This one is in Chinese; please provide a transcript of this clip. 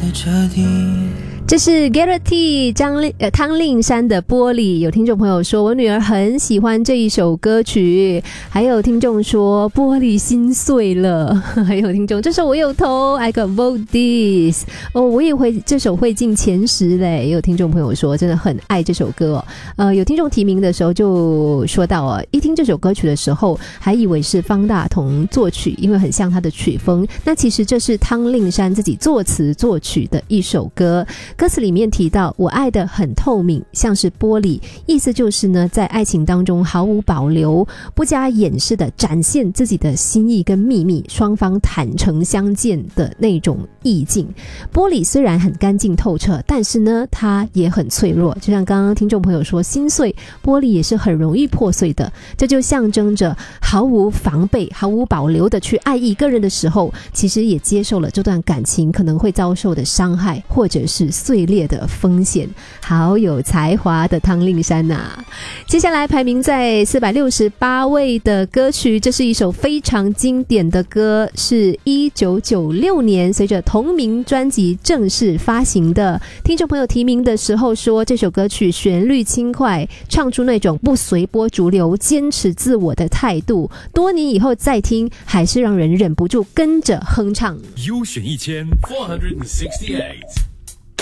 彻底。 这是 Garrett 汤令山的玻璃。有听众朋友说我女儿很喜欢这一首歌曲，还有听众说玻璃心碎了，还有听众这首我有投 I got vote this 我也会这首会进前10嘞。也有听众朋友说真的很爱这首歌有听众提名的时候就说到一听这首歌曲的时候还以为是方大同作曲，因为很像他的曲风，那其实这是汤令山自己作词作曲的一首歌。歌词里面提到我爱得很透明，像是玻璃，意思就是呢，在爱情当中毫无保留，不加掩饰的展现自己的心意跟秘密，双方坦诚相见的那种意境。玻璃虽然很干净透彻，但是呢它也很脆弱，就像刚刚听众朋友说心碎，玻璃也是很容易破碎的。这就象征着毫无防备毫无保留的去爱一个人的时候，其实也接受了这段感情可能会遭受的伤害或者是碎裂的风险。好有才华的汤令山接下来排名在468位的歌曲，这是一首非常经典的歌，是1996年随着同名专辑正式发行的。听众朋友提名的时候说这首歌曲旋律轻快，唱出那种不随波逐流坚持自我的态度，多年以后再听还是让人忍不住跟着哼唱。 优选1468